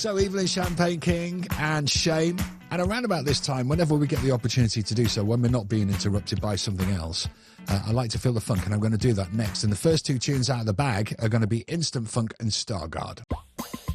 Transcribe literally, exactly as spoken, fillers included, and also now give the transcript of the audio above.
So Evelyn Champagne King and Shame. And around about this time, whenever we get the opportunity to do so, when we're not being interrupted by something else, uh, I like to feel the funk, and I'm going to do that next. And the first two tunes out of the bag are going to be Instant Funk and Stargard.